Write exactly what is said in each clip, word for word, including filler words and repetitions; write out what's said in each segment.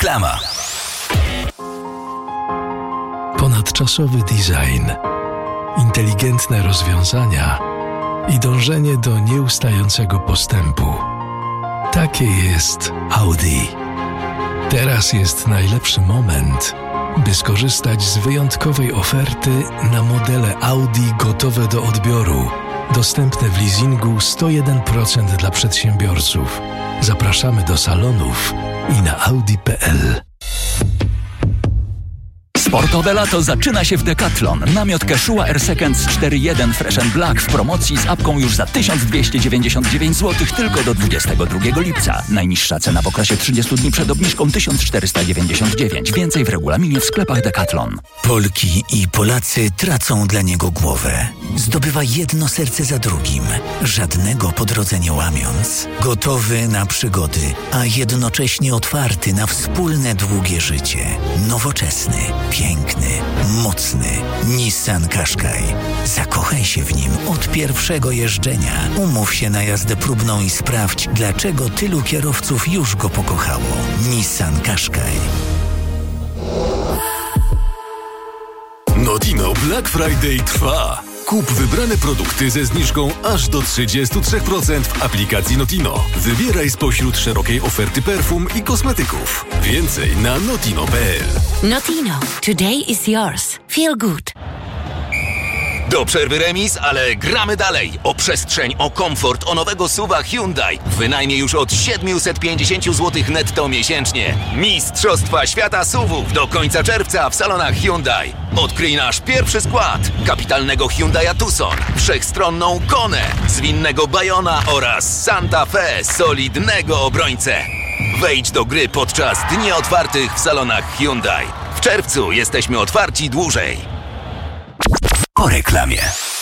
Reklama. Ponadczasowy design, inteligentne rozwiązania i dążenie do nieustającego postępu. Takie jest Audi. Teraz jest najlepszy moment, by skorzystać z wyjątkowej oferty na modele Audi gotowe do odbioru. Dostępne w leasingu sto jeden procent dla przedsiębiorców. Zapraszamy do salonów i na audi kropka p l. Sportowe lato zaczyna się w Decathlon. Namiot Quechua Air Seconds cztery jeden Fresh and Black w promocji z apką już za tysiąc dwieście dziewięćdziesiąt dziewięć złotych tylko do dwudziestego drugiego lipca. Najniższa cena w okresie trzydziestu dni przed obniżką tysiąc czterysta dziewięćdziesiąt dziewięć. Więcej w regulaminie w sklepach Decathlon. Polki i Polacy tracą dla niego głowę. Zdobywa jedno serce za drugim, żadnego po drodze nie łamiąc. Gotowy na przygody, a jednocześnie otwarty na wspólne długie życie. Nowoczesny, piękny, mocny Nissan Qashqai. Zakochaj się w nim od pierwszego jeżdżenia. Umów się na jazdę próbną i sprawdź, dlaczego tylu kierowców już go pokochało. Nissan Qashqai. Notino Black Friday trwa. Kup wybrane produkty ze zniżką aż do trzydzieści trzy procent w aplikacji Notino. Wybieraj spośród szerokiej oferty perfum i kosmetyków. Więcej na notino kropka p l. Notino. Today is yours. Feel good. Do przerwy remis, ale gramy dalej. O przestrzeń, o komfort, o nowego suwa Hyundai. W wynajmie już od siedemset pięćdziesiąt złotych netto miesięcznie. Mistrzostwa Świata suwów do końca czerwca w salonach Hyundai. Odkryj nasz pierwszy skład. Kapitalnego Hyundai'a Tucson, wszechstronną Konę, zwinnego Bayona oraz Santa Fe, solidnego obrońcę. Wejdź do gry podczas dni otwartych w salonach Hyundai. W czerwcu jesteśmy otwarci dłużej. Po reklamie.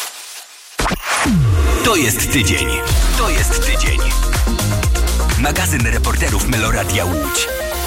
To jest tydzień. To jest tydzień. Magazyn reporterów Meloradia Łódź.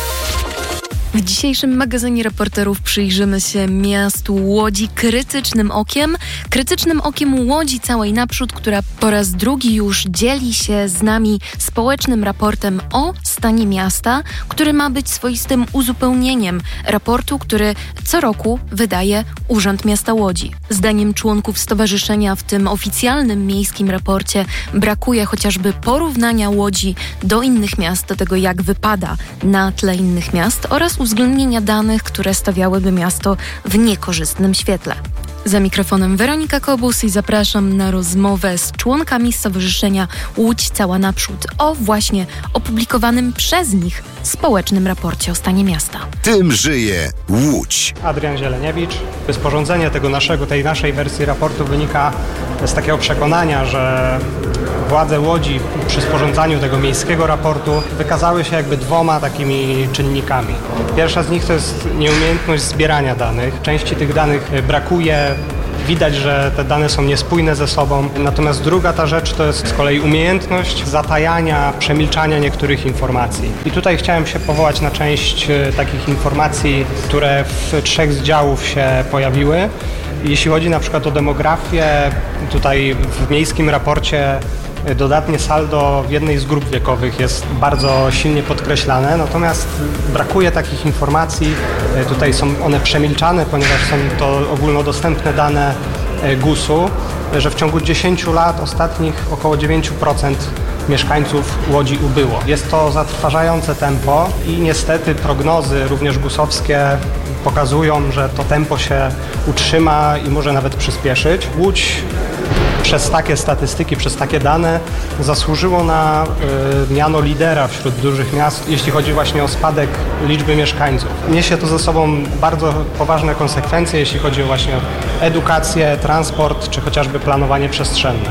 W dzisiejszym magazynie reporterów przyjrzymy się miastu Łodzi krytycznym okiem. Krytycznym okiem Łodzi całej naprzód, która po raz drugi już dzieli się z nami społecznym raportem o stanie miasta, który ma być swoistym uzupełnieniem raportu, który co roku wydaje Urząd Miasta Łodzi. Zdaniem członków stowarzyszenia w tym oficjalnym miejskim raporcie brakuje chociażby porównania Łodzi do innych miast, do tego jak wypada na tle innych miast oraz uwzględnienia danych, które stawiałyby miasto w niekorzystnym świetle. Za mikrofonem Weronika Kobus i zapraszam na rozmowę z członkami Stowarzyszenia Łódź Cała Naprzód o właśnie opublikowanym przez nich społecznym raporcie o stanie miasta. Tym żyje Łódź. Adrian Zieleniewicz. Sporządzenie tego naszego, tej naszej wersji raportu wynika z takiego przekonania, że władze Łodzi przy sporządzaniu tego miejskiego raportu wykazały się jakby dwoma takimi czynnikami. Pierwsza z nich to jest nieumiejętność zbierania danych. Części tych danych brakuje. Widać, że te dane są niespójne ze sobą. Natomiast druga ta rzecz to jest z kolei umiejętność zatajania, przemilczania niektórych informacji. I tutaj chciałem się powołać na część takich informacji, które w trzech z działów się pojawiły. Jeśli chodzi na przykład o demografię, tutaj w miejskim raporcie dodatnie saldo w jednej z grup wiekowych jest bardzo silnie podkreślane, natomiast brakuje takich informacji. Tutaj są one przemilczane, ponieważ są to ogólnodostępne dane gusu, że w ciągu dziesięciu lat ostatnich około dziewięć procent mieszkańców Łodzi ubyło. Jest to zatrważające tempo i niestety prognozy również gusowskie pokazują, że to tempo się utrzyma i może nawet przyspieszyć. Łódź przez takie statystyki, przez takie dane zasłużyło na y, miano lidera wśród dużych miast, jeśli chodzi właśnie o spadek liczby mieszkańców. Niesie to ze sobą bardzo poważne konsekwencje, jeśli chodzi o właśnie edukację, transport czy chociażby planowanie przestrzenne.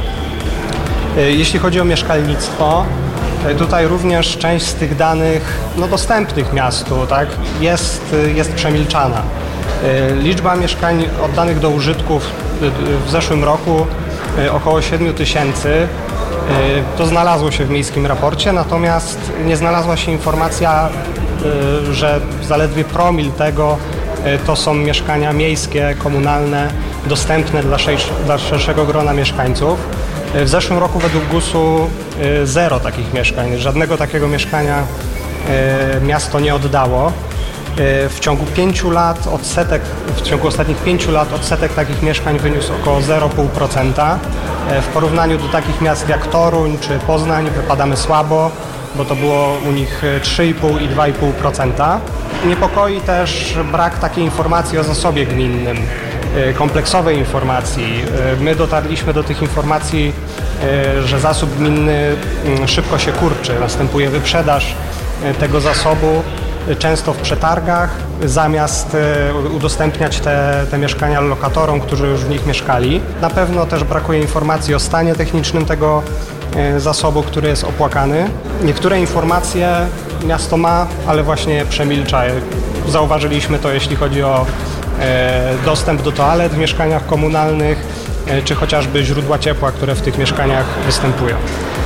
Y, jeśli chodzi o mieszkalnictwo, y, tutaj również część z tych danych no, dostępnych miastu, tak, jest, y, jest przemilczana. Y, liczba mieszkań oddanych do użytku w, w zeszłym roku około siedmiu tysięcy. To znalazło się w miejskim raporcie, natomiast nie znalazła się informacja, że zaledwie promil tego to są mieszkania miejskie, komunalne, dostępne dla, dla szerszego grona mieszkańców. W zeszłym roku według gusu zero takich mieszkań, żadnego takiego mieszkania miasto nie oddało. W ciągu pięciu lat odsetek, w ciągu ostatnich pięciu lat odsetek takich mieszkań wyniósł około zero przecinek pięć procent. W porównaniu do takich miast jak Toruń czy Poznań wypadamy słabo, bo to było u nich trzy i pół i dwa i pół procent. Niepokoi też brak takiej informacji o zasobie gminnym, kompleksowej informacji. My dotarliśmy do tych informacji, że zasób gminny szybko się kurczy, następuje wyprzedaż tego zasobu, często w przetargach, zamiast udostępniać te, te mieszkania lokatorom, którzy już w nich mieszkali. Na pewno też brakuje informacji o stanie technicznym tego zasobu, który jest opłakany. Niektóre informacje miasto ma, ale właśnie przemilcza. Zauważyliśmy to, jeśli chodzi o dostęp do toalet w mieszkaniach komunalnych, czy chociażby źródła ciepła, które w tych mieszkaniach występują.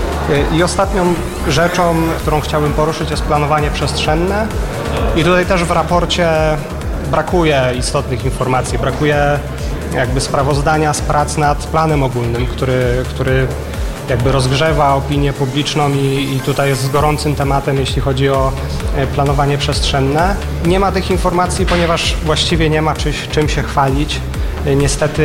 I ostatnią rzeczą, którą chciałbym poruszyć, jest planowanie przestrzenne. I tutaj też w raporcie brakuje istotnych informacji, brakuje jakby sprawozdania z prac nad planem ogólnym, który, który jakby rozgrzewa opinię publiczną i, i tutaj jest gorącym tematem, jeśli chodzi o planowanie przestrzenne. Nie ma tych informacji, ponieważ właściwie nie ma czy, czym się chwalić. Niestety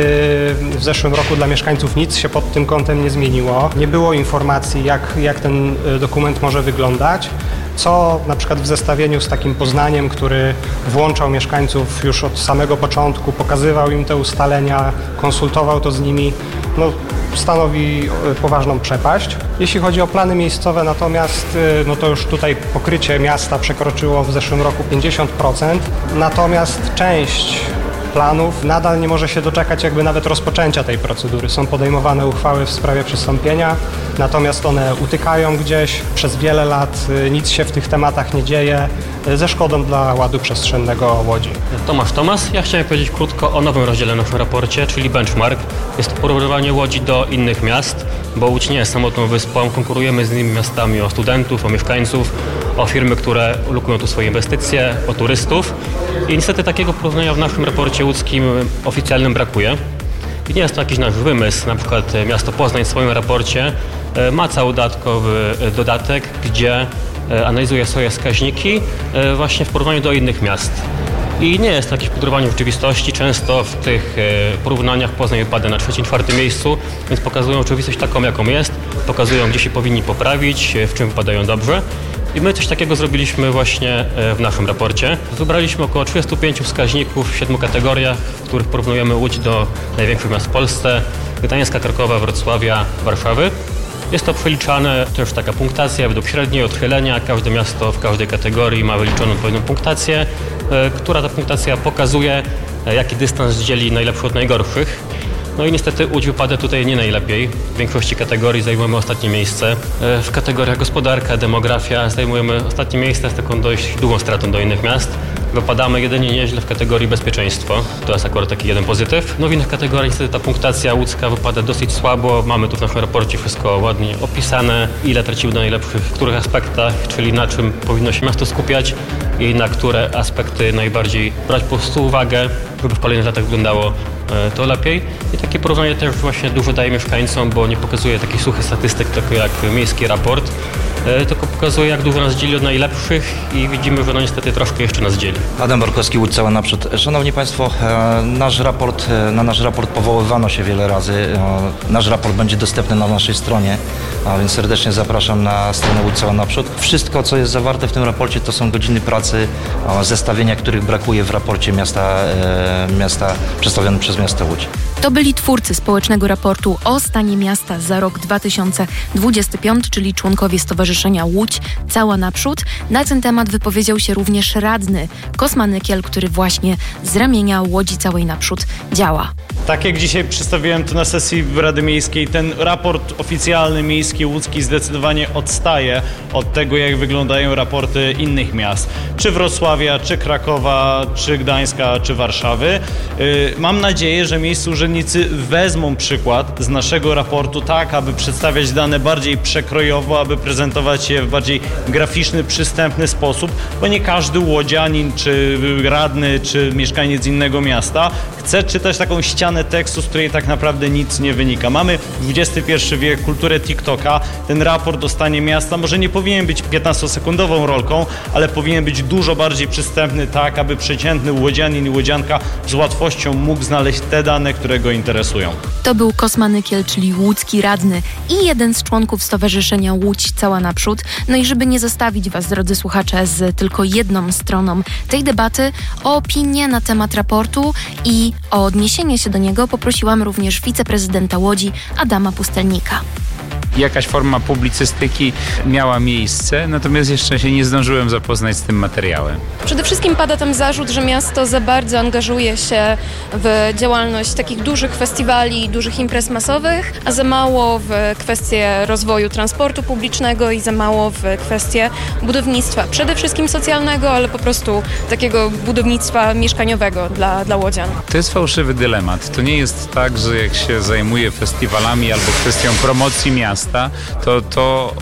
w zeszłym roku dla mieszkańców nic się pod tym kątem nie zmieniło. Nie było informacji, jak, jak ten dokument może wyglądać, co na przykład w zestawieniu z takim Poznaniem, który włączał mieszkańców już od samego początku, pokazywał im te ustalenia, konsultował to z nimi, no, stanowi poważną przepaść. Jeśli chodzi o plany miejscowe, natomiast no to już tutaj pokrycie miasta przekroczyło w zeszłym roku pięćdziesiąt procent, natomiast część planów nadal nie może się doczekać jakby nawet rozpoczęcia tej procedury. Są podejmowane uchwały w sprawie przystąpienia, natomiast one utykają gdzieś przez wiele lat, nic się w tych tematach nie dzieje, ze szkodą dla ładu przestrzennego Łodzi. Tomasz Tomas, ja chciałem powiedzieć krótko o nowym rozdziale w naszym raporcie, czyli benchmark. Jest to porównywanie Łodzi do innych miast, bo Łódź nie jest samotną wyspą, konkurujemy z innymi miastami o studentów, o mieszkańców, o firmy, które lokują tu swoje inwestycje, o turystów. I niestety takiego porównania w naszym raporcie łódzkim oficjalnym brakuje. I nie jest to jakiś nasz wymysł, na przykład miasto Poznań w swoim raporcie ma cały dodatkowy dodatek, gdzie analizuje swoje wskaźniki właśnie w porównaniu do innych miast. I nie jest to jakieś podróżowanie rzeczywistości. Często w tych porównaniach Poznań wypada na trzecim, czwartym miejscu, więc pokazują rzeczywistość taką, jaką jest, pokazują, gdzie się powinni poprawić, w czym wypadają dobrze. I my coś takiego zrobiliśmy właśnie w naszym raporcie. Wybraliśmy około trzydziestu pięciu wskaźników w siedmiu kategoriach, w których porównujemy Łódź do największych miast w Polsce: Gdańska, Krakowa, Wrocławia, Warszawy. Jest to przeliczane, to już taka punktacja według średniej odchylenia. Każde miasto w każdej kategorii ma wyliczoną odpowiednią punktację, która ta punktacja pokazuje, jaki dystans dzieli najlepszych od najgorszych. No i niestety Łódź wypada tutaj nie najlepiej. W większości kategorii zajmujemy ostatnie miejsce. W kategoriach gospodarka, demografia zajmujemy ostatnie miejsce z taką dość długą stratą do innych miast. Wypadamy jedynie nieźle w kategorii bezpieczeństwo. To jest akurat taki jeden pozytyw. No w innych kategoriach niestety ta punktacja łódzka wypada dosyć słabo. Mamy tu w naszym raporcie wszystko ładnie opisane, ile tracimy do najlepszych, w których aspektach, czyli na czym powinno się miasto skupiać i na które aspekty najbardziej brać po prostu uwagę, żeby w kolejnych latach wyglądało to lepiej. I takie porównanie też właśnie dużo daje mieszkańcom, bo nie pokazuje takich suchych statystyk, tylko jak miejski raport, tylko pokazuje, jak dużo nas dzieli od najlepszych i widzimy, że no niestety troszkę jeszcze nas dzieli. Adam Borkowski, Łódź cała naprzód. Szanowni Państwo, nasz raport, na nasz raport powoływano się wiele razy. Nasz raport będzie dostępny na naszej stronie, a więc serdecznie zapraszam na stronę Łódź cała naprzód. Wszystko, co jest zawarte w tym raporcie, to są godziny pracy, zestawienia, których brakuje w raporcie miasta, miasta przedstawionym przez miasto Łódź. To byli twórcy społecznego raportu o stanie miasta za rok dwa tysiące dwudziesty piąty, czyli członkowie Stowarzyszenia Łódź Cała Naprzód. Na ten temat wypowiedział się również radny Kosma Nykiel, który właśnie z ramienia Łodzi Całej Naprzód działa. Tak jak dzisiaj przedstawiłem to na sesji Rady Miejskiej, ten raport oficjalny miejski łódzki zdecydowanie odstaje od tego, jak wyglądają raporty innych miast. Czy Wrocławia, czy Krakowa, czy Gdańska, czy Warszawy. Mam nadzieję, że miejscy urzędnicy wezmą przykład z naszego raportu tak, aby przedstawiać dane bardziej przekrojowo, aby prezentować je w bardziej graficzny, przystępny sposób, bo nie każdy łodzianin, czy radny, czy mieszkaniec innego miasta Chcę czytać taką ścianę tekstu, z której tak naprawdę nic nie wynika. Mamy dwudziesty pierwszy wiek, kulturę TikToka. Ten raport o stanie miasta może nie powinien być piętnastosekundową rolką, ale powinien być dużo bardziej przystępny, tak aby przeciętny łodzianin i łodzianka z łatwością mógł znaleźć te dane, które go interesują. To był Kosma Nykiel, czyli łódzki radny i jeden z członków Stowarzyszenia Łódź Cała Naprzód. No i żeby nie zostawić Was, drodzy słuchacze, z tylko jedną stroną tej debaty, o opinię na temat raportu i o odniesienie się do niego poprosiłam również wiceprezydenta Łodzi Adama Pustelnika. Jakaś forma publicystyki miała miejsce, natomiast jeszcze się nie zdążyłem zapoznać z tym materiałem. Przede wszystkim pada tam zarzut, że miasto za bardzo angażuje się w działalność takich dużych festiwali, dużych imprez masowych, a za mało w kwestie rozwoju transportu publicznego i za mało w kwestie budownictwa. Przede wszystkim socjalnego, ale po prostu takiego budownictwa mieszkaniowego dla, dla łodzian. To jest fałszywy dylemat. To nie jest tak, że jak się zajmuje festiwalami albo kwestią promocji miasta, to to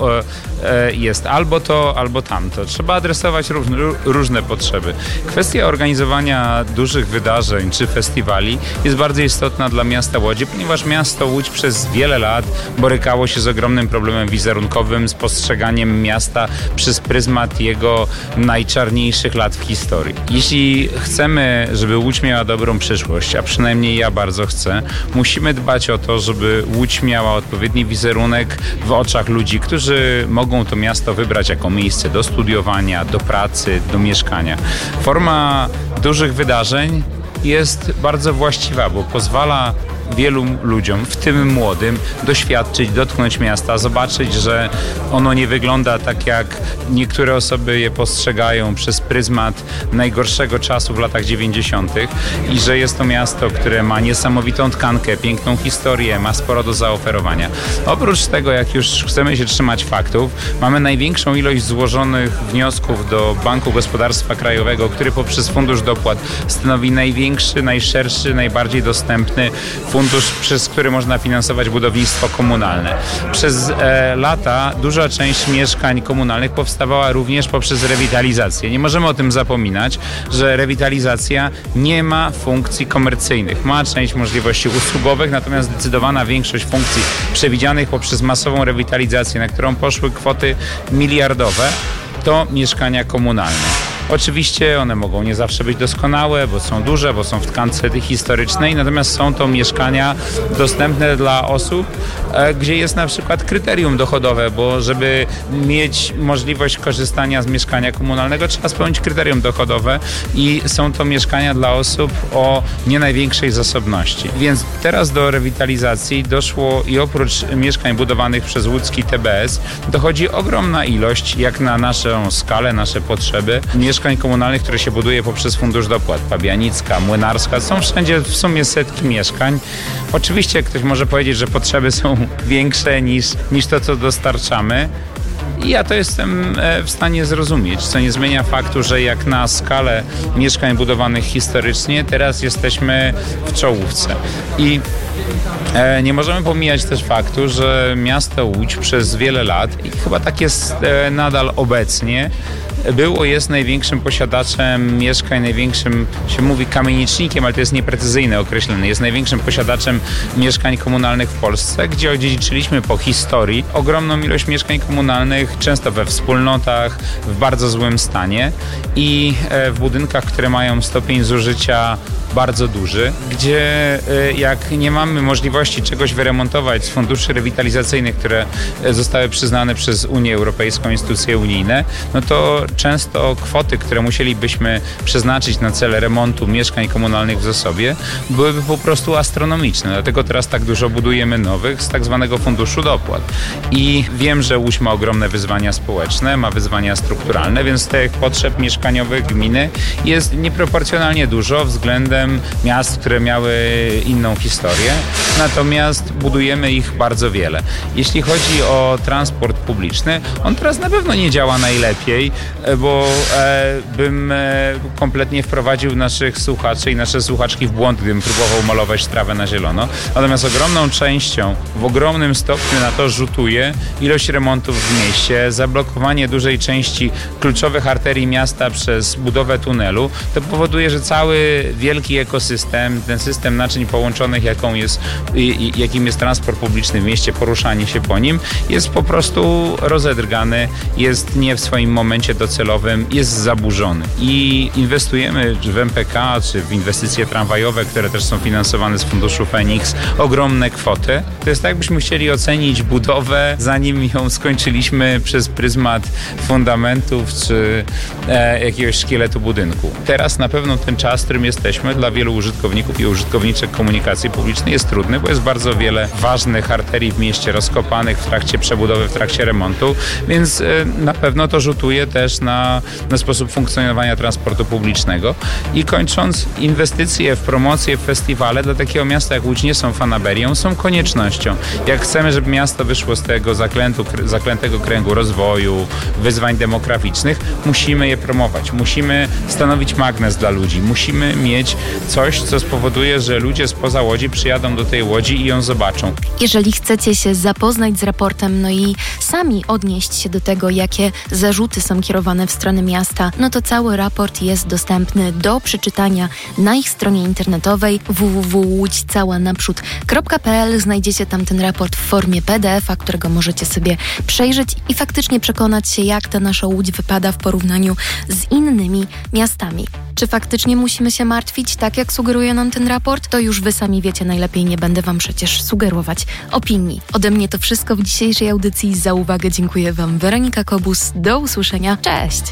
e, jest albo to, albo tamto. Trzeba adresować różne, różne potrzeby. Kwestia organizowania dużych wydarzeń czy festiwali jest bardzo istotna dla miasta Łodzi, ponieważ miasto Łódź przez wiele lat borykało się z ogromnym problemem wizerunkowym, z postrzeganiem miasta przez pryzmat jego najczarniejszych lat w historii. Jeśli chcemy, żeby Łódź miała dobrą przyszłość, a przynajmniej ja bardzo chcę, musimy dbać o to, żeby Łódź miała odpowiedni wizerunek w oczach ludzi, którzy mogą to miasto wybrać jako miejsce do studiowania, do pracy, do mieszkania. Forma dużych wydarzeń jest bardzo właściwa, bo pozwala wielu ludziom, w tym młodym, doświadczyć, dotknąć miasta, zobaczyć, że ono nie wygląda tak, jak niektóre osoby je postrzegają przez pryzmat najgorszego czasu w latach dziewięćdziesiątych i że jest to miasto, które ma niesamowitą tkankę, piękną historię, ma sporo do zaoferowania. Oprócz tego, jak już chcemy się trzymać faktów, mamy największą ilość złożonych wniosków do Banku Gospodarstwa Krajowego, który poprzez Fundusz Dopłat stanowi największy, najszerszy, najbardziej dostępny fundusz fundusz, przez który można finansować budownictwo komunalne. Przez e, lata duża część mieszkań komunalnych powstawała również poprzez rewitalizację. Nie możemy o tym zapominać, że rewitalizacja nie ma funkcji komercyjnych. Ma część możliwości usługowych, natomiast zdecydowana większość funkcji przewidzianych poprzez masową rewitalizację, na którą poszły kwoty miliardowe, to mieszkania komunalne. Oczywiście one mogą nie zawsze być doskonałe, bo są duże, bo są w tkance historycznej, natomiast są to mieszkania dostępne dla osób, gdzie jest na przykład kryterium dochodowe, bo żeby mieć możliwość korzystania z mieszkania komunalnego, trzeba spełnić kryterium dochodowe i są to mieszkania dla osób o nie największej zasobności. Więc teraz do rewitalizacji doszło i oprócz mieszkań budowanych przez łódzki T B S dochodzi ogromna ilość, jak na naszą skalę, nasze potrzeby, mieszkań komunalnych, które się buduje poprzez Fundusz Dopłat. Pabianicka, Młynarska, są wszędzie w sumie setki mieszkań. Oczywiście ktoś może powiedzieć, że potrzeby są większe niż, niż to, co dostarczamy. I ja to jestem w stanie zrozumieć, co nie zmienia faktu, że jak na skalę mieszkań budowanych historycznie, teraz jesteśmy w czołówce. I e, nie możemy pomijać też faktu, że miasto Łódź przez wiele lat, i chyba tak jest e, nadal obecnie, było, jest największym posiadaczem mieszkań, największym, się mówi kamienicznikiem, ale to jest nieprecyzyjne określenie, jest największym posiadaczem mieszkań komunalnych w Polsce, gdzie odziedziczyliśmy po historii ogromną ilość mieszkań komunalnych, często we wspólnotach, w bardzo złym stanie i w budynkach, które mają stopień zużycia bardzo duży, gdzie jak nie mamy możliwości czegoś wyremontować z funduszy rewitalizacyjnych, które zostały przyznane przez Unię Europejską, instytucje unijne, no to często kwoty, które musielibyśmy przeznaczyć na cele remontu mieszkań komunalnych w zasobie, byłyby po prostu astronomiczne. Dlatego teraz tak dużo budujemy nowych z tak zwanego Funduszu Dopłat. I wiem, że Łódź ma ogromne wyzwania społeczne, ma wyzwania strukturalne, więc tych potrzeb mieszkaniowych gminy jest nieproporcjonalnie dużo względem miast, które miały inną historię, natomiast budujemy ich bardzo wiele. Jeśli chodzi o transport publiczny, on teraz na pewno nie działa najlepiej. bo e, bym e, kompletnie wprowadził naszych słuchaczy i nasze słuchaczki w błąd, gdybym próbował malować trawę na zielono. Natomiast ogromną częścią, w ogromnym stopniu na to rzutuje ilość remontów w mieście, zablokowanie dużej części kluczowych arterii miasta przez budowę tunelu. To powoduje, że cały wielki ekosystem, ten system naczyń połączonych, jaką jest, jakim jest transport publiczny w mieście, poruszanie się po nim, jest po prostu rozedrgany, jest nie w swoim momencie docelowym, jest zaburzony. I inwestujemy w M P K czy w inwestycje tramwajowe, które też są finansowane z funduszu Feniks, ogromne kwoty. To jest tak, jakbyśmy chcieli ocenić budowę, zanim ją skończyliśmy przez pryzmat fundamentów czy e, jakiegoś szkieletu budynku. Teraz na pewno ten czas, w którym jesteśmy, dla wielu użytkowników i użytkowniczek komunikacji publicznej jest trudny, bo jest bardzo wiele ważnych arterii w mieście rozkopanych w trakcie przebudowy, w trakcie remontu, więc e, na pewno to rzutuje też na, na sposób funkcjonowania transportu publicznego. I kończąc, inwestycje w promocję, w festiwale dla takiego miasta jak Łódź nie są fanaberią, są koniecznością. Jak chcemy, żeby miasto wyszło z tego zaklętu, zaklętego kręgu rozwoju, wyzwań demograficznych, musimy je promować. Musimy stanowić magnes dla ludzi. Musimy mieć coś, co spowoduje, że ludzie spoza Łodzi przyjadą do tej Łodzi i ją zobaczą. Jeżeli chcecie się zapoznać z raportem, no i sami odnieść się do tego, jakie zarzuty są kierowane w stronę miasta, no to cały raport jest dostępny do przeczytania na ich stronie internetowej w w w kropka łódź cała naprzód kropka p l. Znajdziecie tam ten raport w formie P D F a, którego możecie sobie przejrzeć i faktycznie przekonać się, jak ta nasza Łódź wypada w porównaniu z innymi miastami. Czy faktycznie musimy się martwić, tak jak sugeruje nam ten raport? To już wy sami wiecie najlepiej, nie będę wam przecież sugerować opinii. Ode mnie to wszystko w dzisiejszej audycji. Za uwagę dziękuję wam, Weronika Kobus. Do usłyszenia. Cześć!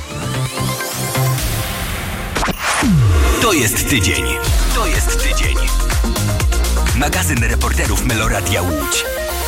To jest tydzień. To jest tydzień. Magazyn reporterów Meloradia Łódź.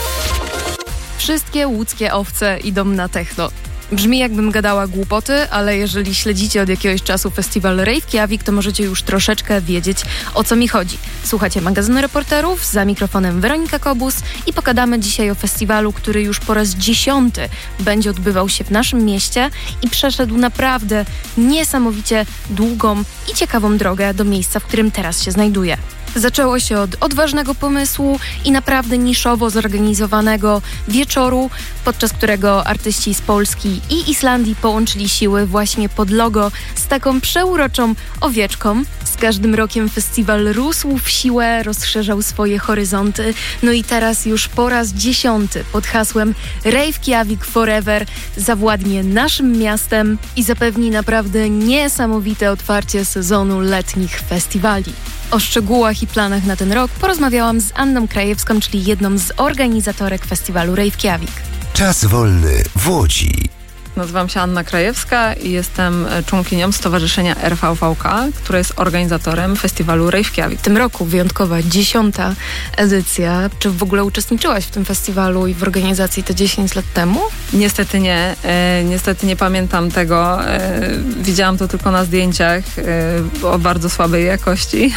Wszystkie łódzkie owce idą na techno. Brzmi, jakbym gadała głupoty, ale jeżeli śledzicie od jakiegoś czasu festiwal Reykjavik, to możecie już troszeczkę wiedzieć, o co mi chodzi. Słuchacie magazynu reporterów, za mikrofonem Weronika Kobus i pogadamy dzisiaj o festiwalu, który już po raz dziesiąty będzie odbywał się w naszym mieście i przeszedł naprawdę niesamowicie długą i ciekawą drogę do miejsca, w którym teraz się znajduje. Zaczęło się od odważnego pomysłu i naprawdę niszowo zorganizowanego wieczoru, podczas którego artyści z Polski i Islandii połączyli siły właśnie pod logo z taką przeuroczą owieczką. Z każdym rokiem festiwal rósł w siłę, rozszerzał swoje horyzonty, no i teraz już po raz dziesiąty pod hasłem Reykjavik Forever zawładnie naszym miastem i zapewni naprawdę niesamowite otwarcie sezonu letnich festiwali. O szczegółach i planach na ten rok porozmawiałam z Anną Krajewską, czyli jedną z organizatorek festiwalu Reykjavik. Czas wolny w Łodzi. Nazywam się Anna Krajewska i jestem członkinią Stowarzyszenia R V V K, które jest organizatorem festiwalu Reykjavik. W tym roku wyjątkowa dziesiąta edycja. Czy w ogóle uczestniczyłaś w tym festiwalu i w organizacji te dziesięć lat temu? Niestety nie. E, niestety nie pamiętam tego. E, widziałam to tylko na zdjęciach e, o bardzo słabej jakości.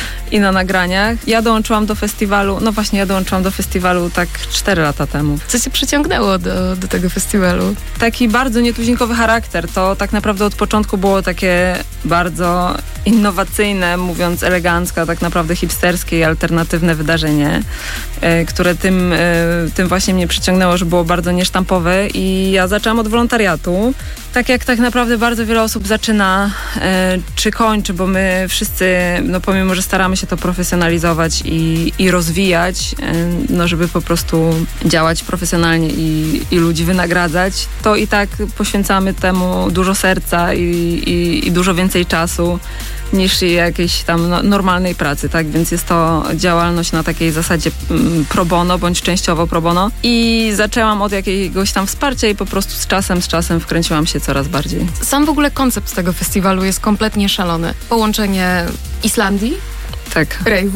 I na nagraniach. Ja dołączyłam do festiwalu, no właśnie ja dołączyłam do festiwalu tak cztery lata temu. Co cię przyciągnęło do, do tego festiwalu? Taki bardzo nietuzinkowy charakter. To tak naprawdę od początku było takie bardzo innowacyjne, mówiąc elegancko, tak naprawdę hipsterskie i alternatywne wydarzenie, e, które tym, e, tym właśnie mnie przyciągnęło, że było bardzo niesztampowe i ja zaczęłam od wolontariatu. Tak jak tak naprawdę bardzo wiele osób zaczyna e, czy kończy, bo my wszyscy, no pomimo, że staramy się to profesjonalizować i, i rozwijać, e, no żeby po prostu działać profesjonalnie i, i ludzi wynagradzać, to i tak poświęcamy temu dużo serca i, i, i dużo więcej czasu niż jakiejś tam no, normalnej pracy, tak? Więc jest to działalność na takiej zasadzie mm, pro bono, bądź częściowo pro bono. I zaczęłam od jakiegoś tam wsparcia i po prostu z czasem, z czasem wkręciłam się coraz bardziej. Sam w ogóle koncept tego festiwalu jest kompletnie szalony. Połączenie Islandii, tak, rejwu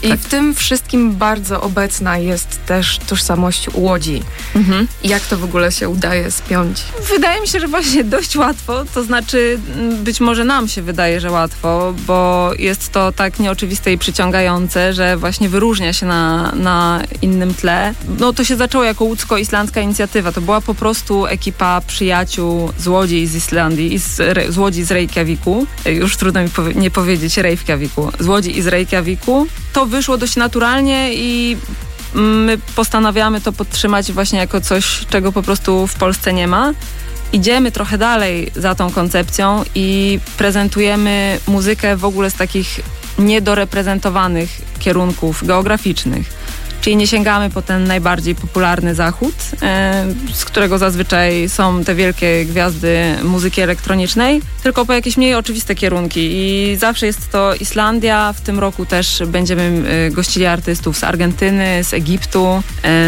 I tak. w tym wszystkim bardzo obecna jest też tożsamość Łodzi. Mhm. Jak to w ogóle się udaje spiąć? Wydaje mi się, że właśnie dość łatwo, to znaczy być może nam się wydaje, że łatwo, bo jest to tak nieoczywiste i przyciągające, że właśnie wyróżnia się na, na innym tle. No to się zaczęło jako łódzko-islandzka inicjatywa. To była po prostu ekipa przyjaciół z Łodzi i z Islandii, i z, z Łodzi z Reykjaviku. Już trudno mi powie- nie powiedzieć Reykjaviku. Z Łodzi i z Reykjaviku. To wyszło dość naturalnie i my postanawiamy to podtrzymać właśnie jako coś, czego po prostu w Polsce nie ma. Idziemy trochę dalej za tą koncepcją i prezentujemy muzykę w ogóle z takich niedoreprezentowanych kierunków geograficznych. Czyli nie sięgamy po ten najbardziej popularny zachód, e, z którego zazwyczaj są te wielkie gwiazdy muzyki elektronicznej, tylko po jakieś mniej oczywiste kierunki. I zawsze jest to Islandia. W tym roku też będziemy e, gościli artystów z Argentyny, z Egiptu, e,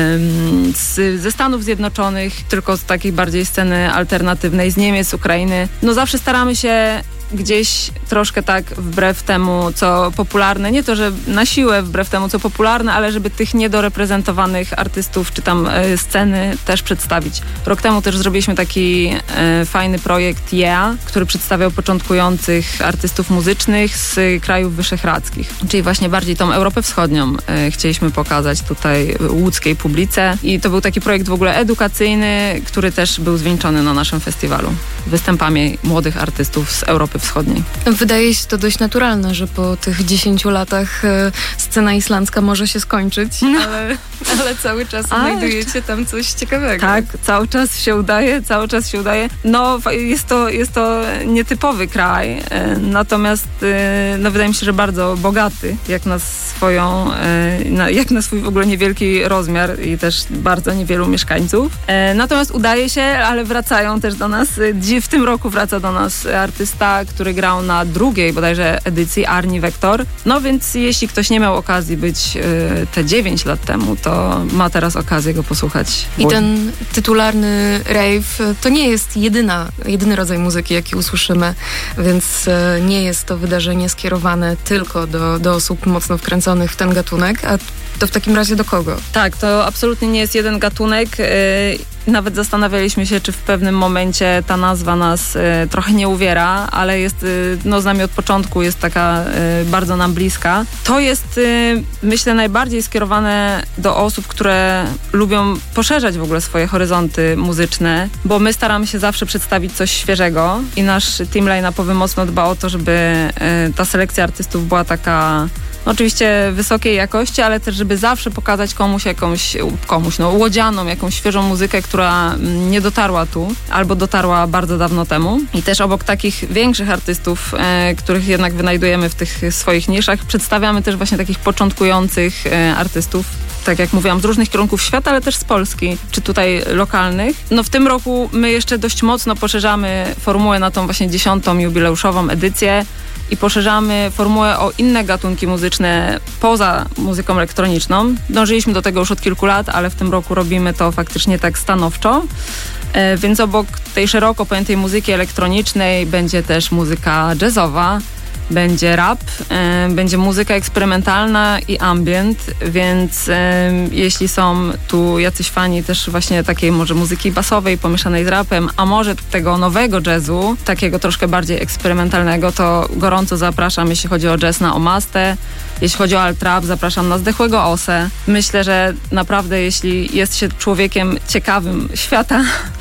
z, ze Stanów Zjednoczonych, tylko z takiej bardziej sceny alternatywnej, z Niemiec, Ukrainy. No zawsze staramy się gdzieś troszkę tak wbrew temu, co popularne, nie to, że na siłę wbrew temu, co popularne, ale żeby tych niedoreprezentowanych artystów, czy tam e, sceny też przedstawić. Rok temu też zrobiliśmy taki e, fajny projekt Yeah, który przedstawiał początkujących artystów muzycznych z krajów wyszehradzkich, czyli właśnie bardziej tą Europę Wschodnią e, chcieliśmy pokazać tutaj łódzkiej publice i to był taki projekt w ogóle edukacyjny, który też był zwieńczony na naszym festiwalu występami młodych artystów z Europy Wschodniej. Wydaje się to dość naturalne, że po tych dziesięciu latach e, scena islandzka może się skończyć, no. ale, ale cały czas A, znajdujecie tam coś ciekawego. Tak, cały czas się udaje, cały czas się udaje. No, jest to, jest to nietypowy kraj, e, natomiast e, no, wydaje mi się, że bardzo bogaty, jak na swoją, e, na, jak na swój w ogóle niewielki rozmiar i też bardzo niewielu mieszkańców. E, natomiast udaje się, ale wracają też do nas, w tym roku wraca do nas artysta, który grał na drugiej bodajże edycji, Arni Vektor. No więc jeśli ktoś nie miał okazji być y, te dziewięć lat temu, to ma teraz okazję go posłuchać. I ten tytularny rave to nie jest jedyna, jedyny rodzaj muzyki, jaki usłyszymy, więc y, nie jest to wydarzenie skierowane tylko do, do osób mocno wkręconych w ten gatunek, a to w takim razie do kogo? Tak, to absolutnie nie jest jeden gatunek. Yy, nawet zastanawialiśmy się, czy w pewnym momencie ta nazwa nas y, trochę nie uwiera, ale jest y, no, z nami od początku, jest taka y, bardzo nam bliska. To jest, y, myślę, najbardziej skierowane do osób, które lubią poszerzać w ogóle swoje horyzonty muzyczne, bo my staramy się zawsze przedstawić coś świeżego i nasz team line-upowy mocno dba o to, żeby y, ta selekcja artystów była taka oczywiście wysokiej jakości, ale też, żeby zawsze pokazać komuś jakąś, komuś, no, łodzianą, jakąś świeżą muzykę, która nie dotarła tu, albo dotarła bardzo dawno temu. I też obok takich większych artystów, e, których jednak wynajdujemy w tych swoich niszach, przedstawiamy też właśnie takich początkujących e, artystów, tak jak mówiłam, z różnych kierunków świata, ale też z Polski, czy tutaj lokalnych. No w tym roku my jeszcze dość mocno poszerzamy formułę na tą właśnie dziesiątą jubileuszową edycję i poszerzamy formułę o inne gatunki muzyczne poza muzyką elektroniczną. Dążyliśmy do tego już od kilku lat, ale w tym roku robimy to faktycznie tak stanowczo. E, więc obok tej szeroko pojętej muzyki elektronicznej będzie też muzyka jazzowa, będzie rap, e, będzie muzyka eksperymentalna i ambient, więc e, jeśli są tu jacyś fani też właśnie takiej może muzyki basowej pomieszanej z rapem, a może tego nowego jazzu, takiego troszkę bardziej eksperymentalnego, to gorąco zapraszam, jeśli chodzi o jazz, na Omastę. Jeśli chodzi o alt-rap, zapraszam na Zdechłego Osę. Myślę, że naprawdę jeśli jest się człowiekiem ciekawym świata,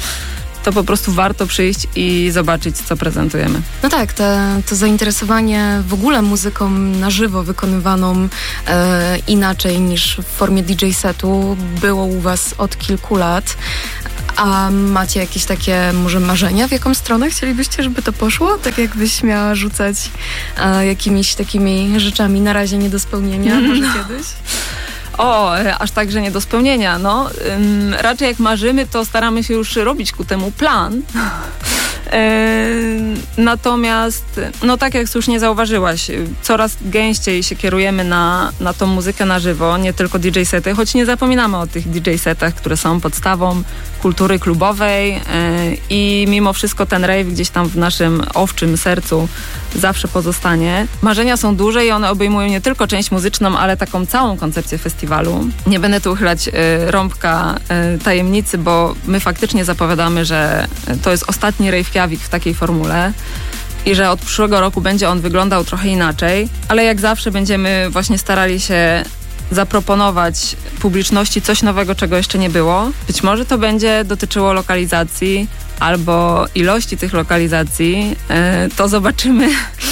to po prostu warto przyjść i zobaczyć, co prezentujemy. No tak, te, to zainteresowanie w ogóle muzyką na żywo wykonywaną e, inaczej niż w formie D J setu było u was od kilku lat. A macie jakieś takie może marzenia, w jaką stronę chcielibyście, żeby to poszło? Tak jakbyś miała rzucać e, jakimiś takimi rzeczami na razie nie do spełnienia, może no. kiedyś? O, aż tak, że nie do spełnienia. No, ym, raczej jak marzymy, to staramy się już robić ku temu plan. Yy, natomiast, no tak jak słusznie zauważyłaś, coraz gęściej się kierujemy na, na tą muzykę na żywo, nie tylko D J sety, choć nie zapominamy o tych D J setach, które są podstawą, kultury klubowej i mimo wszystko ten rave gdzieś tam w naszym owczym sercu zawsze pozostanie. Marzenia są duże i one obejmują nie tylko część muzyczną, ale taką całą koncepcję festiwalu. Nie będę tu uchylać rąbka tajemnicy, bo my faktycznie zapowiadamy, że to jest ostatni Reykjavik w takiej formule i że od przyszłego roku będzie on wyglądał trochę inaczej, ale jak zawsze będziemy właśnie starali się zaproponować publiczności coś nowego, czego jeszcze nie było. Być może to będzie dotyczyło lokalizacji albo ilości tych lokalizacji. To zobaczymy.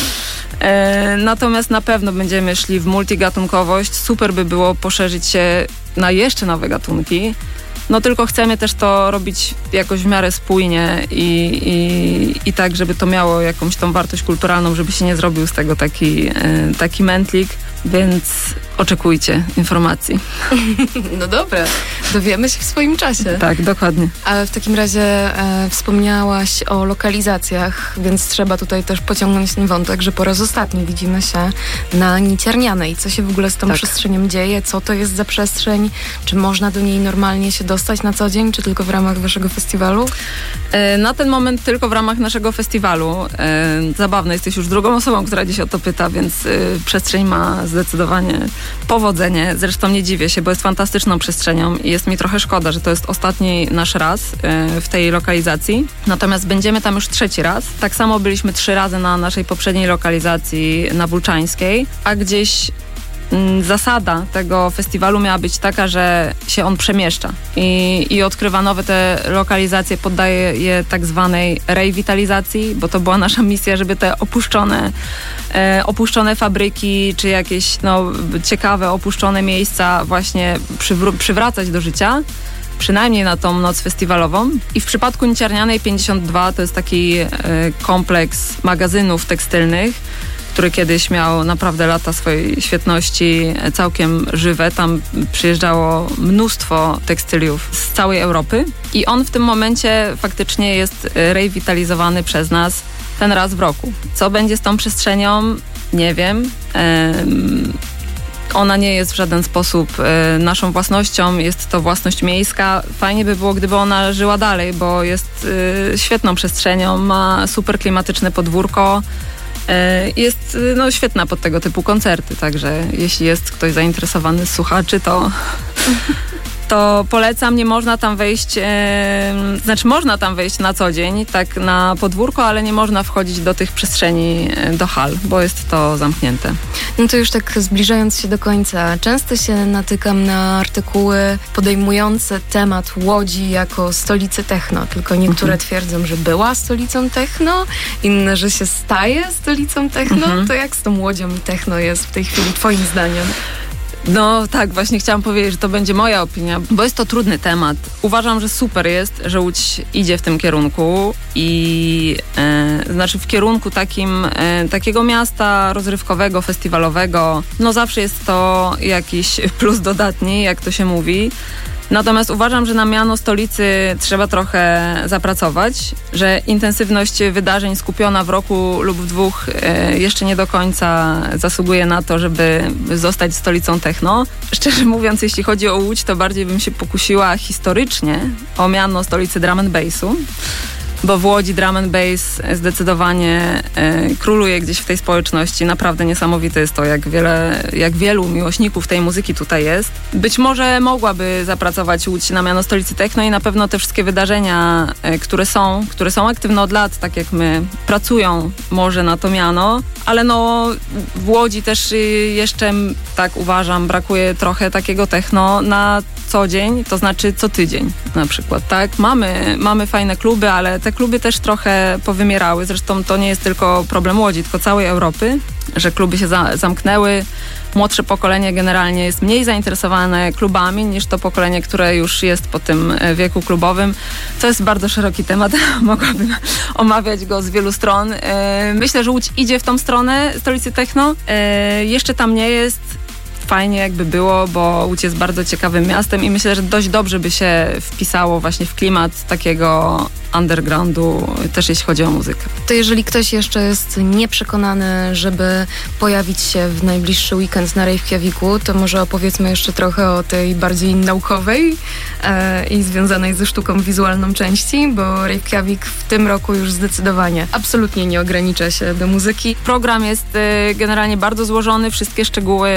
Natomiast na pewno będziemy szli w multigatunkowość. Super by było poszerzyć się na jeszcze nowe gatunki. No tylko chcemy też to robić jakoś w miarę spójnie i, i, i tak, żeby to miało jakąś tą wartość kulturalną, żeby się nie zrobił z tego taki, taki mętlik, więc oczekujcie informacji. No dobra, dowiemy się w swoim czasie. Tak, dokładnie. Ale w takim razie e, wspomniałaś o lokalizacjach, więc trzeba tutaj też pociągnąć ten wątek, że po raz ostatni widzimy się na Niciarnianej. Co się w ogóle z tą tak. przestrzenią dzieje? Co to jest za przestrzeń? Czy można do niej normalnie się dostać na co dzień, czy tylko w ramach waszego festiwalu? E, na ten moment tylko w ramach naszego festiwalu. E, zabawne, jesteś już drugą osobą, która dziś o to pyta, więc e, przestrzeń ma zdecydowanie powodzenie. Zresztą nie dziwię się, bo jest fantastyczną przestrzenią i jest mi trochę szkoda, że to jest ostatni nasz raz w tej lokalizacji. Natomiast będziemy tam już trzeci raz. Tak samo byliśmy trzy razy na naszej poprzedniej lokalizacji na Wulczańskiej, a gdzieś zasada tego festiwalu miała być taka, że się on przemieszcza i, i odkrywa nowe te lokalizacje, poddaje je tak zwanej rewitalizacji, bo to była nasza misja, żeby te opuszczone, e, opuszczone fabryki, czy jakieś no, ciekawe, opuszczone miejsca właśnie przywr- przywracać do życia. Przynajmniej na tą noc festiwalową. I w przypadku Niciarnianej pięćdziesiąt dwa to jest taki e, kompleks magazynów tekstylnych, który kiedyś miał naprawdę lata swojej świetności całkiem żywe. Tam przyjeżdżało mnóstwo tekstyliów z całej Europy i on w tym momencie faktycznie jest rewitalizowany przez nas ten raz w roku. Co będzie z tą przestrzenią? Nie wiem. Ehm, ona nie jest w żaden sposób e, naszą własnością, jest to własność miejska. Fajnie by było, gdyby ona żyła dalej, bo jest e, świetną przestrzenią, ma super klimatyczne podwórko. Jest no, świetna pod tego typu koncerty, także jeśli jest ktoś zainteresowany z słuchaczy, to, to polecam. Nie można tam wejść, e, znaczy można tam wejść na co dzień, tak na podwórko, ale nie można wchodzić do tych przestrzeni, do hal, bo jest to zamknięte. No to już tak zbliżając się do końca, często się natykam na artykuły podejmujące temat Łodzi jako stolicy techno, tylko niektóre mhm. twierdzą, że była stolicą techno, inne, że się staje stolicą techno. Mhm. To jak z tą Łodzią i techno jest w tej chwili twoim zdaniem? No tak, właśnie chciałam powiedzieć, że to będzie moja opinia, bo jest to trudny temat. Uważam, że super jest, że Łódź idzie w tym kierunku i e, znaczy w kierunku takim e, takiego miasta rozrywkowego, festiwalowego. No zawsze jest to jakiś plus dodatni, jak to się mówi. Natomiast uważam, że na miano stolicy trzeba trochę zapracować, że intensywność wydarzeń skupiona w roku lub w dwóch e, jeszcze nie do końca zasługuje na to, żeby zostać stolicą techno. Szczerze mówiąc, jeśli chodzi o Łódź, to bardziej bym się pokusiła historycznie o miano stolicy drum and bassu, bo w Łodzi drum and bass zdecydowanie e, króluje gdzieś w tej społeczności. Naprawdę niesamowite jest to, jak wiele, jak wielu miłośników tej muzyki tutaj jest. Być może mogłaby zapracować Łódź na miano stolicy techno i na pewno te wszystkie wydarzenia, e, które są, które są aktywne od lat, tak jak my, pracują może na to miano, ale no w Łodzi też y, jeszcze, tak uważam, brakuje trochę takiego techno na co dzień, to znaczy co tydzień na przykład, tak? Mamy, mamy fajne kluby, ale te kluby też trochę powymierały. Zresztą to nie jest tylko problem Łodzi, tylko całej Europy, że kluby się za, zamknęły. Młodsze pokolenie generalnie jest mniej zainteresowane klubami niż to pokolenie, które już jest po tym wieku klubowym. To jest bardzo szeroki temat, mogłabym omawiać go z wielu stron. Myślę, że Łódź idzie w tą stronę stolicy techno. Jeszcze tam nie jest. Fajnie jakby było, bo Łódź jest bardzo ciekawym miastem i myślę, że dość dobrze by się wpisało właśnie w klimat takiego undergroundu, też jeśli chodzi o muzykę. To jeżeli ktoś jeszcze jest nieprzekonany, żeby pojawić się w najbliższy weekend na Reykjaviku, to może opowiedzmy jeszcze trochę o tej bardziej naukowej e, i związanej ze sztuką wizualną części, bo Reykjavik w tym roku już zdecydowanie absolutnie nie ogranicza się do muzyki. Program jest y, generalnie bardzo złożony, wszystkie szczegóły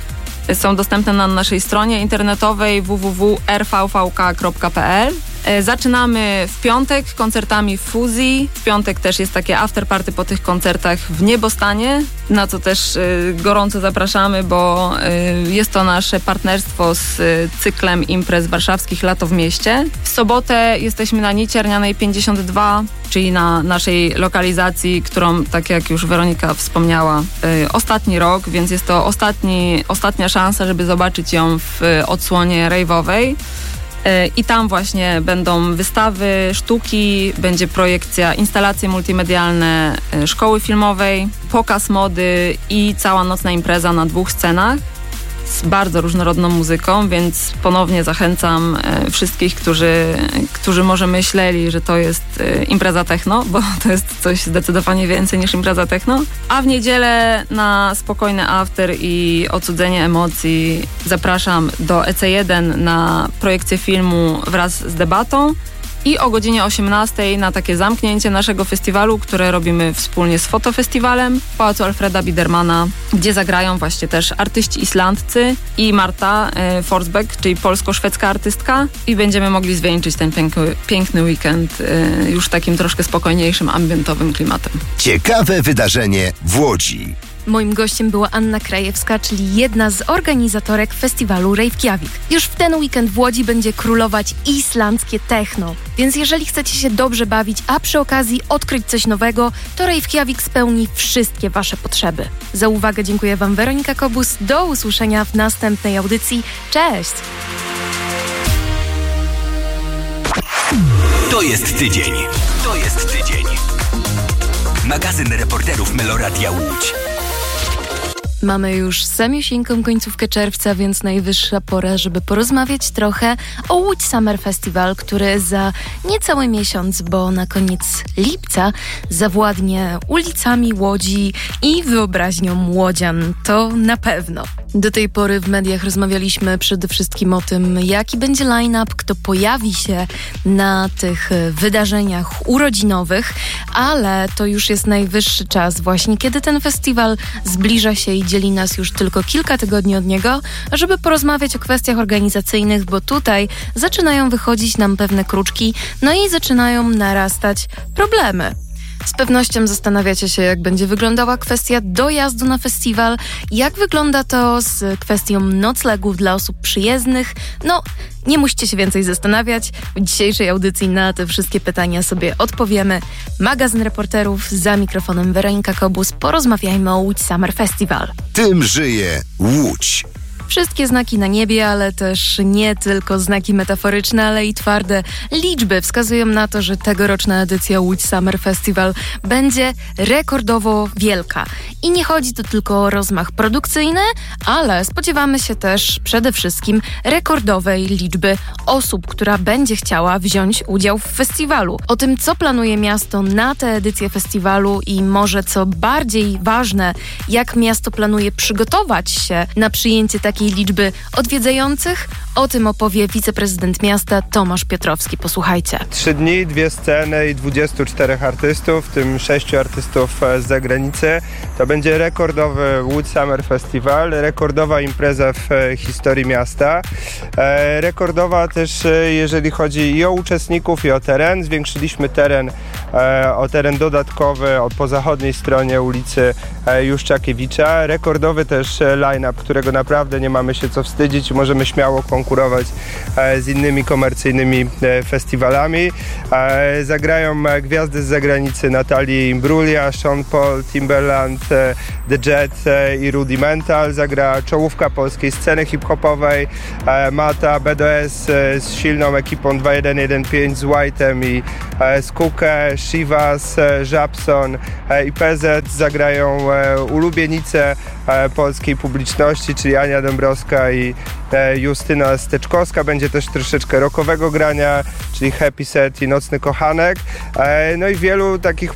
są dostępne na naszej stronie internetowej w w w kropka r v v k kropka p l. Zaczynamy w piątek koncertami w Fuzji. W piątek też jest takie afterparty po tych koncertach w Niebostanie, na co też y, gorąco zapraszamy, bo y, jest to nasze partnerstwo z y, cyklem imprez warszawskich Lato w mieście. W sobotę jesteśmy na Niciernianej pięćdziesiąt dwa, czyli na naszej lokalizacji, którą, tak jak już Weronika wspomniała, y, ostatni rok, więc jest to ostatni, ostatnia szansa, żeby zobaczyć ją w y, odsłonie rave'owej. I tam właśnie będą wystawy, sztuki, będzie projekcja, instalacje multimedialne szkoły filmowej, pokaz mody i cała nocna impreza na dwóch scenach z bardzo różnorodną muzyką, więc ponownie zachęcam wszystkich, którzy, którzy może myśleli, że to jest impreza techno, bo to jest coś zdecydowanie więcej niż impreza techno. A w niedzielę na spokojny after i odsudzenie emocji zapraszam do E C jeden na projekcję filmu wraz z debatą i o godzinie osiemnastej na takie zamknięcie naszego festiwalu, które robimy wspólnie z Fotofestiwalem w Pałacu Alfreda Bidermana, gdzie zagrają właśnie też artyści islandzcy i Marta y, Forsbeck, czyli polsko-szwedzka artystka, i będziemy mogli zwieńczyć ten piękny, piękny weekend y, już takim troszkę spokojniejszym, ambientowym klimatem. Ciekawe wydarzenie w Łodzi. Moim gościem była Anna Krajewska, czyli jedna z organizatorek festiwalu Reykjavik. Już w ten weekend w Łodzi będzie królować islandzkie techno. Więc jeżeli chcecie się dobrze bawić, a przy okazji odkryć coś nowego, to Reykjavik spełni wszystkie wasze potrzeby. Za uwagę dziękuję wam Weronika Kobus. Do usłyszenia w następnej audycji. Cześć! To jest tydzień. To jest tydzień. Magazyn reporterów Meloradia Łódź. Mamy już samiusieńką końcówkę czerwca, więc najwyższa pora, żeby porozmawiać trochę o Łódź Summer Festival, który za niecały miesiąc, bo na koniec lipca zawładnie ulicami Łodzi i wyobraźnią łodzian. To na pewno. Do tej pory w mediach rozmawialiśmy przede wszystkim o tym, jaki będzie line-up, kto pojawi się na tych wydarzeniach urodzinowych, ale to już jest najwyższy czas właśnie, kiedy ten festiwal zbliża się i dzieli nas już tylko kilka tygodni od niego, żeby porozmawiać o kwestiach organizacyjnych, bo tutaj zaczynają wychodzić nam pewne kruczki, no i zaczynają narastać problemy. Z pewnością zastanawiacie się, jak będzie wyglądała kwestia dojazdu na festiwal, jak wygląda to z kwestią noclegów dla osób przyjezdnych. No, nie musicie się więcej zastanawiać. W dzisiejszej audycji na te wszystkie pytania sobie odpowiemy. Magazyn reporterów, za mikrofonem Weronika Kobus. Porozmawiajmy o Łódź Summer Festival. Tym żyje Łódź. Wszystkie znaki na niebie, ale też nie tylko znaki metaforyczne, ale i twarde liczby wskazują na to, że tegoroczna edycja Łódź Summer Festival będzie rekordowo wielka. I nie chodzi tu tylko o rozmach produkcyjny, ale spodziewamy się też przede wszystkim rekordowej liczby osób, która będzie chciała wziąć udział w festiwalu. O tym, co planuje miasto na tę edycję festiwalu i może co bardziej ważne, jak miasto planuje przygotować się na przyjęcie takiej liczby odwiedzających, o tym opowie wiceprezydent miasta Tomasz Piotrowski. Posłuchajcie. Trzy dni, dwie sceny i dwudziestu czterech artystów, w tym sześciu artystów z zagranicy. To będzie rekordowy Łódź Summer Festival, rekordowa impreza w historii miasta. E, rekordowa też, jeżeli chodzi i o uczestników, i o teren. Zwiększyliśmy teren e, o teren dodatkowy o, po zachodniej stronie ulicy e, Juszczakiewicza. Rekordowy też line-up, którego naprawdę nie mamy się co wstydzić i możemy śmiało konkurować z innymi komercyjnymi festiwalami. Zagrają gwiazdy z zagranicy: Natalie Imbruglia, Sean Paul, Timbaland, The Jet i Rudimental. Zagra czołówka polskiej sceny hip-hopowej, Mata, B D S z silną ekipą dwa jeden jeden pięć, z White'em i z Kukę, Shivas, Żabson i P Z. Zagrają ulubienice polskiej publiczności, czyli Ania Dąbrowska i Justyna Steczkowska. Będzie też troszeczkę rockowego grania, czyli Happy Set i Nocny Kochanek. No i wielu takich